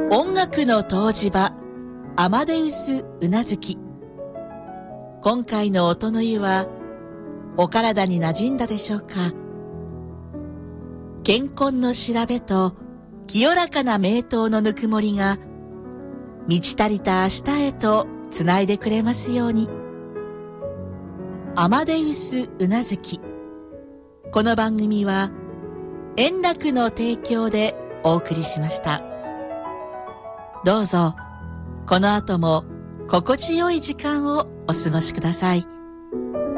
音楽の湯治場、アマデウスうなずき。今回の音の湯は、お体に馴染んだでしょうか。健康の調べと清らかな名刀のぬくもりが、満ち足りた明日へとつないでくれますように。アマデウスうなずき。この番組は、円楽の提供でお送りしました。どうぞ、この後も心地よい時間をお過ごしください。